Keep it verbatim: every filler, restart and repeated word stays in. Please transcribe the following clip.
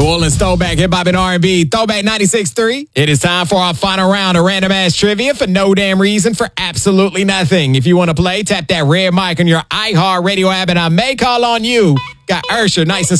New Orleans Throwback Hip Hop and R and B Throwback ninety-six point three. It is time for our final round of random ass trivia for no damn reason, for absolutely nothing. If you want to play, tap that red mic on your iHeart Radio app and I may call on you. Got Ursher, nice and